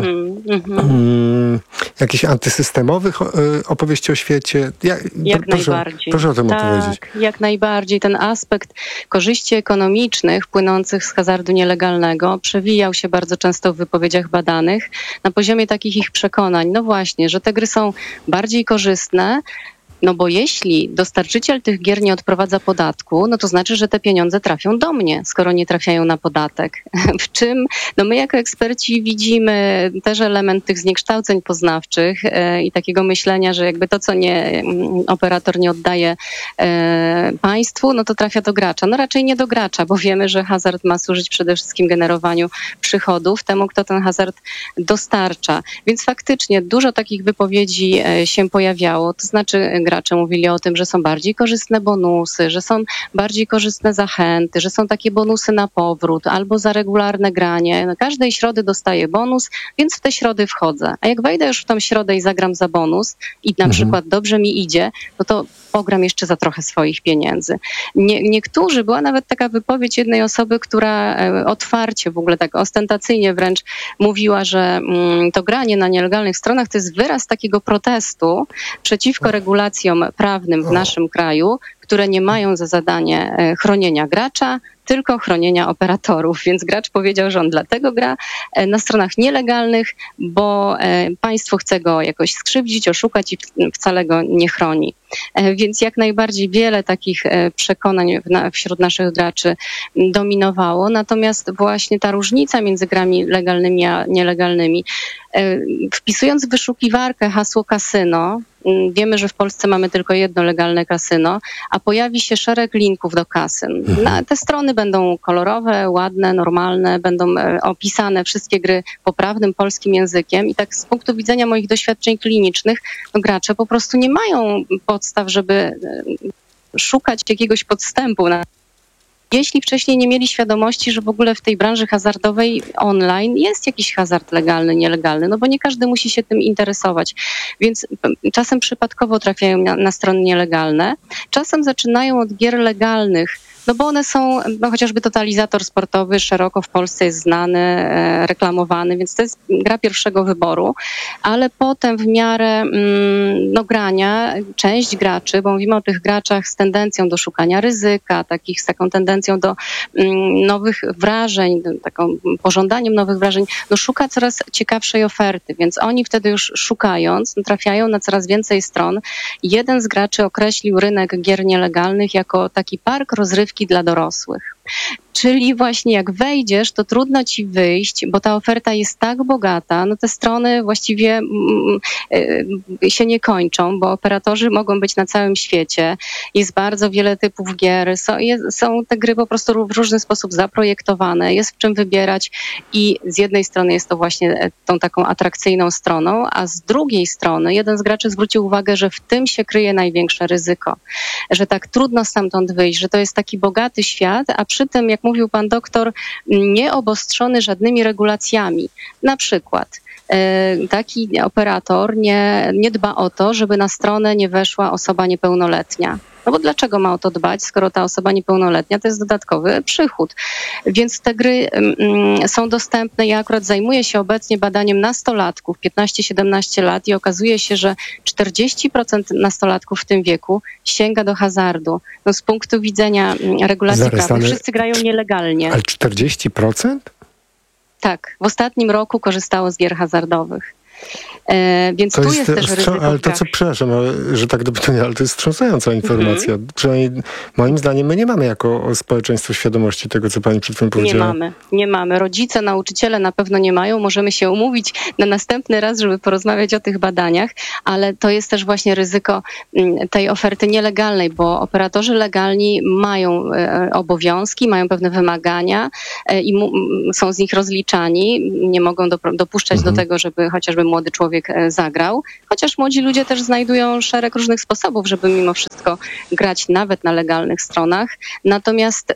jakichś antysystemowych opowieści o świecie. Najbardziej. Proszę o tym opowiedzieć. Jak najbardziej. Ten aspekt korzyści ekonomicznych płynących z hazardu nielegalnego przewijał się bardzo często w wypowiedziach badanych na poziomie takich ich przekonań. No właśnie, że te gry są bardziej korzystne, bo jeśli dostarczyciel tych gier nie odprowadza podatku, to znaczy, że te pieniądze trafią do mnie, skoro nie trafiają na podatek. W czym my jako eksperci widzimy też element tych zniekształceń poznawczych i takiego myślenia, że jakby to, co operator nie oddaje państwu, to trafia do gracza. Raczej nie do gracza, bo wiemy, że hazard ma służyć przede wszystkim generowaniu przychodów temu, kto ten hazard dostarcza. Więc faktycznie dużo takich wypowiedzi się pojawiało, to znaczy gracze mówili o tym, że są bardziej korzystne bonusy, że są bardziej korzystne zachęty, że są takie bonusy na powrót albo za regularne granie. Każdej środy dostaję bonus, więc w te środy wchodzę. A jak wejdę już w tą środę i zagram za bonus i na przykład dobrze mi idzie, to pogram jeszcze za trochę swoich pieniędzy. Niektórzy, była nawet taka wypowiedź jednej osoby, która otwarcie, w ogóle tak ostentacyjnie wręcz mówiła, że to granie na nielegalnych stronach to jest wyraz takiego protestu przeciwko regulacjom prawnym w naszym kraju, które nie mają za zadanie chronienia gracza, tylko chronienia operatorów. Więc gracz powiedział, że on dlatego gra na stronach nielegalnych, bo państwo chce go jakoś skrzywdzić, oszukać i wcale go nie chroni. Więc jak najbardziej wiele takich przekonań wśród naszych graczy dominowało. Natomiast właśnie ta różnica między grami legalnymi a nielegalnymi, wpisując w wyszukiwarkę hasło kasyno, wiemy, że w Polsce mamy tylko jedno legalne kasyno, a pojawi się szereg linków do kasyn. Te strony będą kolorowe, ładne, normalne, będą opisane wszystkie gry poprawnym polskim językiem i tak z punktu widzenia moich doświadczeń klinicznych, gracze po prostu nie mają podstaw, żeby szukać jakiegoś podstępu jeśli wcześniej nie mieli świadomości, że w ogóle w tej branży hazardowej online jest jakiś hazard legalny, nielegalny, no bo nie każdy musi się tym interesować. Więc czasem przypadkowo trafiają na strony nielegalne, czasem zaczynają od gier legalnych, no bo one są, no chociażby Totalizator sportowy szeroko w Polsce jest znany, reklamowany, więc to jest gra pierwszego wyboru, ale potem w miarę grania część graczy, bo mówimy o tych graczach z tendencją do szukania ryzyka, z taką tendencją do nowych wrażeń, taką pożądaniem nowych wrażeń, no szuka coraz ciekawszej oferty, więc oni wtedy już szukając, trafiają na coraz więcej stron. Jeden z graczy określił rynek gier nielegalnych jako taki park rozrywki dla dorosłych. Czyli właśnie jak wejdziesz, to trudno ci wyjść, bo ta oferta jest tak bogata, no te strony właściwie się nie kończą, bo operatorzy mogą być na całym świecie. Jest bardzo wiele typów gier, są te gry po prostu w różny sposób zaprojektowane, jest w czym wybierać i z jednej strony jest to właśnie tą taką atrakcyjną stroną, a z drugiej strony jeden z graczy zwrócił uwagę, że w tym się kryje największe ryzyko, że tak trudno stamtąd wyjść, że to jest taki bogaty świat, a przy tym, jak mówił pan doktor, nie obostrzony żadnymi regulacjami. Na przykład taki operator nie dba o to, żeby na stronę nie weszła osoba niepełnoletnia. No bo dlaczego ma o to dbać, skoro ta osoba niepełnoletnia to jest dodatkowy przychód. Więc te gry są dostępne. Ja akurat zajmuję się obecnie badaniem nastolatków, 15-17 lat i okazuje się, że 40% nastolatków w tym wieku sięga do hazardu. No z punktu widzenia regulacji prawnych wszyscy grają nielegalnie. Ale 40%? Tak, w ostatnim roku korzystało z gier hazardowych. Więc to tu jest też ryzyko. Ale to co, przepraszam, że tak dopytuję, ale to jest wstrząsająca informacja. Przynajmniej moim zdaniem my nie mamy jako społeczeństwo świadomości tego, co pani przed chwilą powiedziała. Nie mamy. Rodzice, nauczyciele na pewno nie mają. Możemy się umówić na następny raz, żeby porozmawiać o tych badaniach, ale to jest też właśnie ryzyko tej oferty nielegalnej, bo operatorzy legalni mają obowiązki, mają pewne wymagania i są z nich rozliczani. Nie mogą dopuszczać do tego, żeby chociażby młody człowiek zagrał, chociaż młodzi ludzie też znajdują szereg różnych sposobów, żeby mimo wszystko grać nawet na legalnych stronach. Natomiast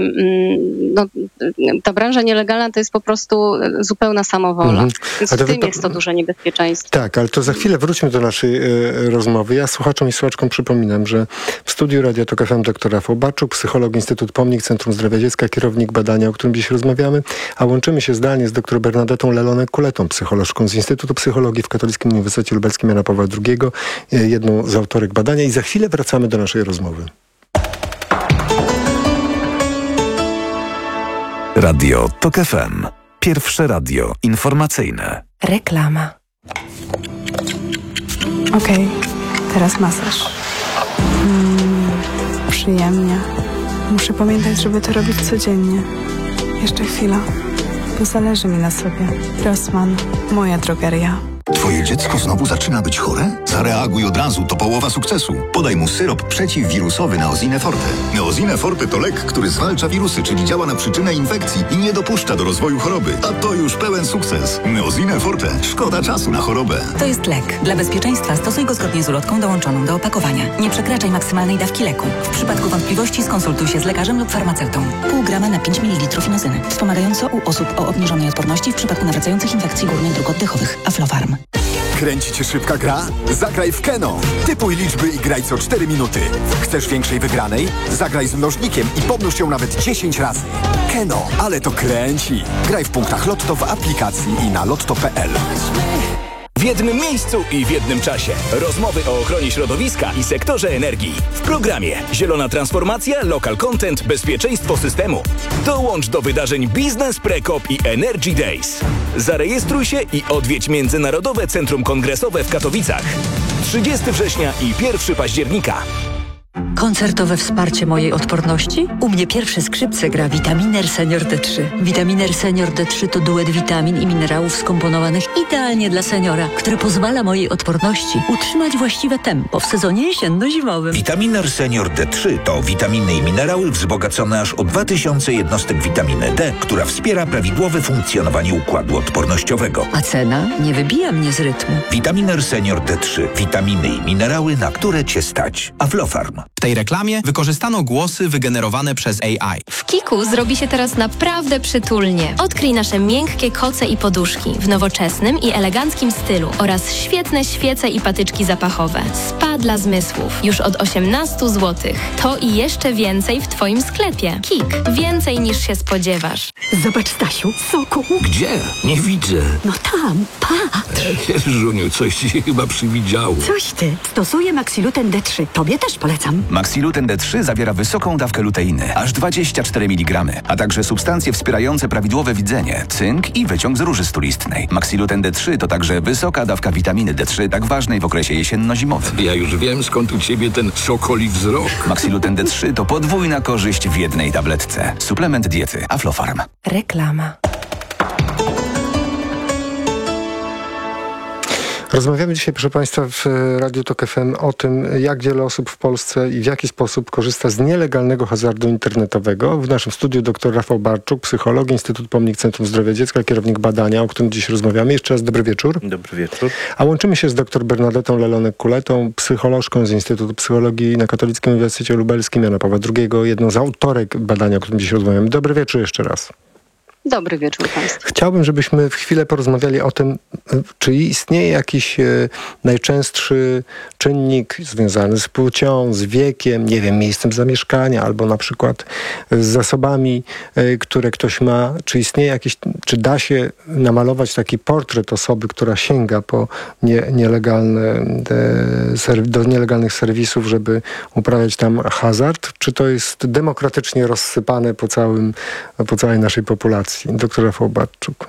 ta branża nielegalna to jest po prostu zupełna samowola. Więc w tym jest to duże niebezpieczeństwo. Tak, ale to za chwilę wróćmy do naszej rozmowy. Ja słuchaczom i słuchaczkom przypominam, że w studiu Radia Tok FM dr Rafał Baczuk, psycholog Instytut Pomnik, Centrum Zdrowia Dziecka, kierownik badania, o którym dziś rozmawiamy, a łączymy się zdalnie z dr Bernadetą Lelonek-Kuletą, psycholożką z Instytutu Psychologii w Katolickim Uniwersytecie Lubelskim Jana Pawła II, jedną z autorek badania i za chwilę wracamy do naszej rozmowy. Radio Tok FM. Pierwsze radio informacyjne. Reklama. Okej, teraz masaż. Przyjemnie. Muszę pamiętać, żeby to robić codziennie. Jeszcze chwila, bo zależy mi na sobie. Rossmann, moja drogeria. Twoje dziecko znowu zaczyna być chore? Zareaguj od razu, to połowa sukcesu. Podaj mu syrop przeciwwirusowy Neosine Forte. Neosine Forte to lek, który zwalcza wirusy, czyli działa na przyczynę infekcji i nie dopuszcza do rozwoju choroby. A to już pełen sukces. Neosine Forte. Szkoda czasu na chorobę. To jest lek. Dla bezpieczeństwa stosuj go zgodnie z ulotką dołączoną do opakowania. Nie przekraczaj maksymalnej dawki leku. W przypadku wątpliwości skonsultuj się z lekarzem lub farmaceutą. Pół grama na 5 ml inozyny. Wspomagająco u osób o obniżonej odporności w przypadku nawracających infekcji górnych dróg oddechowych. Aflofarm. Kręci cię szybka gra? Zagraj w Keno. Typuj liczby i graj co 4 minuty. Chcesz większej wygranej? Zagraj z mnożnikiem i pomnóż ją nawet 10 razy. Keno, ale to kręci. Graj w punktach Lotto w aplikacji i na lotto.pl. W jednym miejscu i w jednym czasie. Rozmowy o ochronie środowiska i sektorze energii. W programie Zielona transformacja, local content, bezpieczeństwo systemu. Dołącz do wydarzeń Biznes Prekop i Energy Days. Zarejestruj się i odwiedź Międzynarodowe Centrum Kongresowe w Katowicach. 30 września i 1 października. Koncertowe wsparcie mojej odporności? U mnie pierwsze skrzypce gra Vitaminer Senior D3. Vitaminer Senior D3 to duet witamin i minerałów skomponowanych idealnie dla seniora, który pozwala mojej odporności utrzymać właściwe tempo w sezonie jesienno-zimowym. Vitaminer Senior D3 to witaminy i minerały wzbogacone aż o 2000 jednostek witaminy D, która wspiera prawidłowe funkcjonowanie układu odpornościowego. A cena nie wybija mnie z rytmu. Vitaminer Senior D3. Witaminy i minerały, na które Cię stać. Aflofarm. tej reklamie wykorzystano głosy wygenerowane przez AI. W Kiku zrobi się teraz naprawdę przytulnie. Odkryj nasze miękkie koce i poduszki w nowoczesnym i eleganckim stylu oraz świetne świece i patyczki zapachowe. Spa dla zmysłów. Już od 18 zł. To i jeszcze więcej w Twoim sklepie. Kik. Więcej niż się spodziewasz. Zobacz, Stasiu, soku. Gdzie? Nie widzę. No tam, patrz. Żuniu, coś ci się chyba przywidziało. Coś ty. Stosuję Maxiluten D3. Tobie też polecam. Maxiluten D3 zawiera wysoką dawkę luteiny, aż 24 mg, a także substancje wspierające prawidłowe widzenie, cynk i wyciąg z róży stulistnej. Maxiluten D3 to także wysoka dawka witaminy D3, tak ważnej w okresie jesienno-zimowym. Ja już wiem, skąd u ciebie ten sokoli wzrok. Maxiluten D3 to podwójna korzyść w jednej tabletce. Suplement diety Aflofarm. Reklama. Rozmawiamy dzisiaj, proszę Państwa, w Radiu Tok FM o tym, jak wiele osób w Polsce i w jaki sposób korzysta z nielegalnego hazardu internetowego. W naszym studiu dr Rafał Barczuk, psycholog, Instytut Pomnik Centrum Zdrowia Dziecka, kierownik badania, o którym dziś rozmawiamy. Jeszcze raz dobry wieczór. Dobry wieczór. A łączymy się z dr Bernadetą Lelonek-Kuletą, psycholożką z Instytutu Psychologii na Katolickim Uniwersytecie Lubelskim Jana Pawła II, jedną z autorek badania, o którym dziś rozmawiamy. Dobry wieczór jeszcze raz. Dobry wieczór Państwu. Chciałbym, żebyśmy w chwilę porozmawiali o tym, czy istnieje jakiś najczęstszy czynnik związany z płcią, z wiekiem, nie wiem, miejscem zamieszkania, albo na przykład z zasobami, które ktoś ma. Czy istnieje jakiś, czy da się namalować taki portret osoby, która sięga po do nielegalnych serwisów, żeby uprawiać tam hazard? Czy to jest demokratycznie rozsypane po całej naszej populacji? Doktor Rafał Barczuk.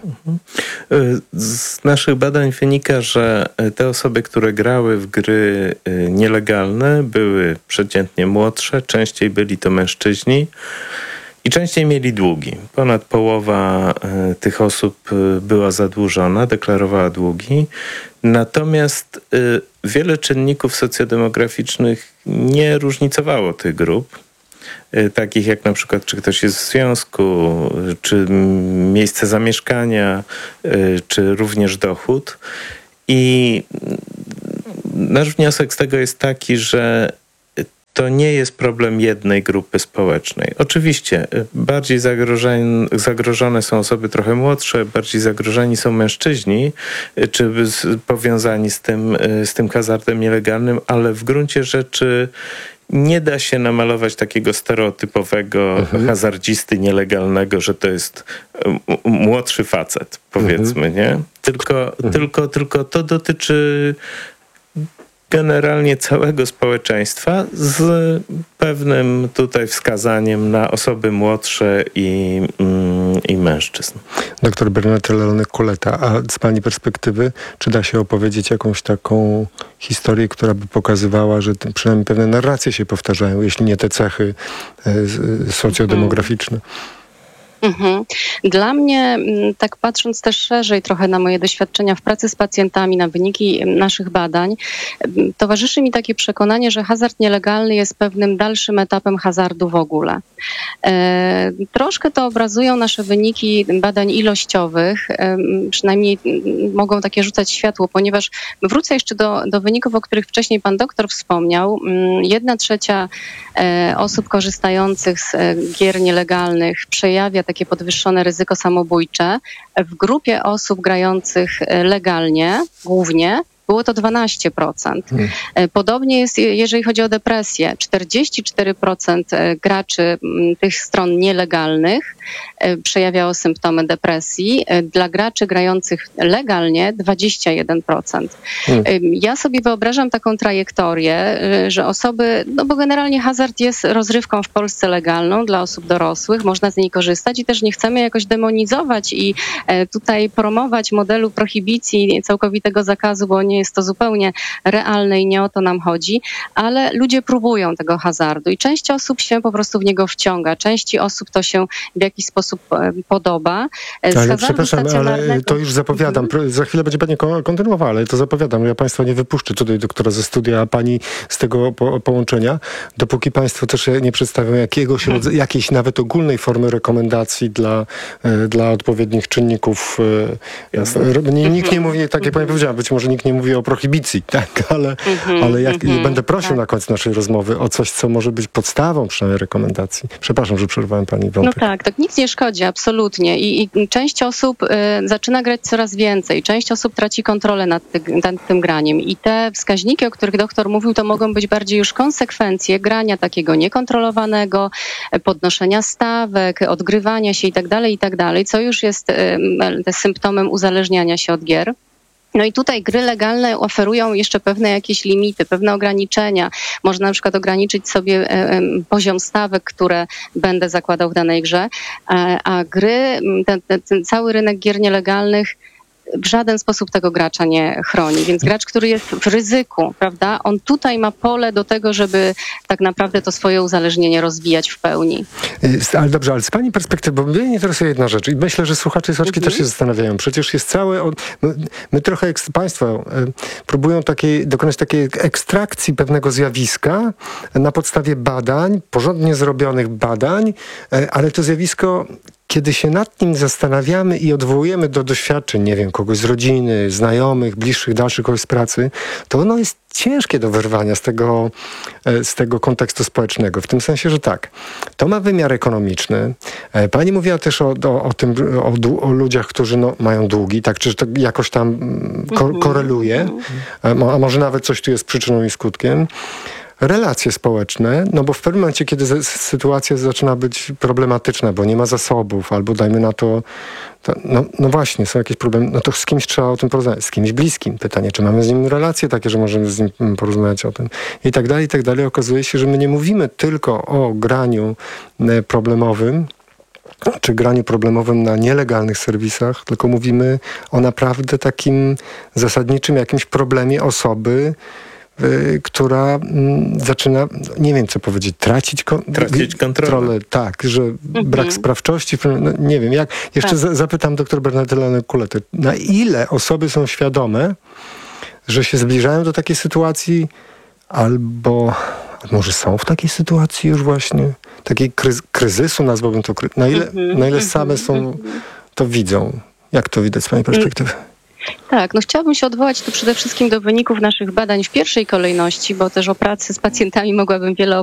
Z naszych badań wynika, że te osoby, które grały w gry nielegalne, były przeciętnie młodsze, częściej byli to mężczyźni i częściej mieli długi. Ponad połowa tych osób była zadłużona, deklarowała długi. Natomiast wiele czynników socjodemograficznych nie różnicowało tych grup. Takich jak na przykład, czy ktoś jest w związku, czy miejsce zamieszkania, czy również dochód. I nasz wniosek z tego jest taki, że to nie jest problem jednej grupy społecznej. Oczywiście bardziej zagrożone są osoby trochę młodsze, bardziej zagrożeni są mężczyźni, czy powiązani z tym hazardem nielegalnym, ale w gruncie rzeczy nie da się namalować takiego stereotypowego hazardzisty nielegalnego, że to jest młodszy facet, powiedzmy, nie? Tylko to dotyczy generalnie całego społeczeństwa z pewnym tutaj wskazaniem na osoby młodsze i mężczyzn. Doktor Bernadeta Lelonek-Kuleta, a z Pani perspektywy, czy da się opowiedzieć jakąś taką historię, która by pokazywała, że przynajmniej pewne narracje się powtarzają, jeśli nie te cechy socjodemograficzne? Dla mnie, tak patrząc też szerzej trochę na moje doświadczenia w pracy z pacjentami, na wyniki naszych badań, towarzyszy mi takie przekonanie, że hazard nielegalny jest pewnym dalszym etapem hazardu w ogóle. Troszkę to obrazują nasze wyniki badań ilościowych, przynajmniej mogą takie rzucać światło, ponieważ wrócę jeszcze do wyników, o których wcześniej pan doktor wspomniał. 1/3 osób korzystających z gier nielegalnych przejawia takie podwyższone ryzyko samobójcze. W grupie osób grających legalnie głównie było to 12%. Podobnie jest, jeżeli chodzi o depresję. 44% graczy tych stron nielegalnych przejawiało symptomy depresji. Dla graczy grających legalnie 21%. Ja sobie wyobrażam taką trajektorię, że osoby, no bo generalnie hazard jest rozrywką w Polsce legalną dla osób dorosłych, można z niej korzystać i też nie chcemy jakoś demonizować i tutaj promować modelu prohibicji, całkowitego zakazu, bo nie jest to zupełnie realne i nie o to nam chodzi, ale ludzie próbują tego hazardu i część osób się po prostu w niego wciąga, części osób to się w jakiś sposób podoba. Ale przepraszam, ale to już zapowiadam, za chwilę będzie Pani kontynuowała, ale to zapowiadam, ja Państwa nie wypuszczę tutaj doktora ze studia, a Pani z tego połączenia, dopóki Państwo też nie przedstawią jakiejś nawet ogólnej formy rekomendacji dla odpowiednich czynników. Nikt nie mówi, tak jak Pani powiedziała, być może nikt nie mówi mówię o prohibicji, tak, ale będę prosił na końcu naszej rozmowy o coś, co może być podstawą przynajmniej rekomendacji. Przepraszam, że przerwałem pani wątek. No tak, nic nie szkodzi, absolutnie. I część osób zaczyna grać coraz więcej. Część osób traci kontrolę nad tym graniem. I te wskaźniki, o których doktor mówił, to mogą być bardziej już konsekwencje grania takiego niekontrolowanego, podnoszenia stawek, odgrywania się i tak dalej, co już jest symptomem uzależniania się od gier. No i tutaj gry legalne oferują jeszcze pewne jakieś limity, pewne ograniczenia. Można na przykład ograniczyć sobie poziom stawek, które będę zakładał w danej grze, a gry, ten cały rynek gier nielegalnych w żaden sposób tego gracza nie chroni. Więc gracz, który jest w ryzyku, prawda, on tutaj ma pole do tego, żeby tak naprawdę to swoje uzależnienie rozwijać w pełni. Ale dobrze, ale z pani perspektywy, bo mnie interesuje jedna rzecz i myślę, że słuchacze i słuchaczki też się zastanawiają. Przecież jest my trochę, państwo próbują dokonać takiej ekstrakcji pewnego zjawiska na podstawie badań, porządnie zrobionych badań, ale to zjawisko, kiedy się nad nim zastanawiamy i odwołujemy do doświadczeń, nie wiem, kogoś z rodziny, znajomych, bliższych, dalszych, kogoś z pracy, to ono jest ciężkie do wyrwania z tego kontekstu społecznego. W tym sensie, że tak, to ma wymiar ekonomiczny. Pani mówiła też o ludziach, którzy mają długi, tak, czy to jakoś tam koreluje, a może nawet coś tu jest przyczyną i skutkiem. Relacje społeczne, no bo w pewnym momencie, kiedy sytuacja zaczyna być problematyczna, bo nie ma zasobów, albo dajmy na to no właśnie, są jakieś problemy, no to z kimś trzeba o tym porozmawiać, z kimś bliskim. Pytanie, czy mamy z nim relacje takie, że możemy z nim porozmawiać o tym i tak dalej, i tak dalej. Okazuje się, że my nie mówimy tylko o graniu problemowym, czy graniu problemowym na nielegalnych serwisach, tylko mówimy o naprawdę takim zasadniczym jakimś problemie osoby, która zaczyna, nie wiem co powiedzieć, tracić kontrolę. Tak, że brak sprawczości, no, nie wiem, jak. Jeszcze zapytam dr Bernadette Lalonde-Culletę, na ile osoby są świadome, że się zbliżają do takiej sytuacji, albo może są w takiej sytuacji już właśnie, takiej kryzysu, nazwałbym to, na ile same są, to widzą. Jak to widać z pani perspektywy? Tak, no chciałabym się odwołać tu przede wszystkim do wyników naszych badań w pierwszej kolejności, bo też o pracy z pacjentami mogłabym wiele